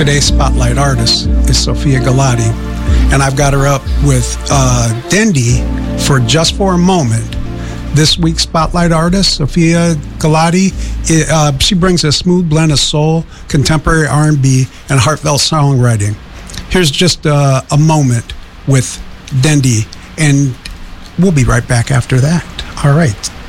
Today's spotlight artist is Sofia Galati, and I've got her up with Dendi for Just for a Moment. This week's spotlight artist, Sofia Galati, she brings a smooth blend of soul, contemporary R&B, and heartfelt songwriting. Here's just a moment with Dendi, and we'll be right back after that. All right.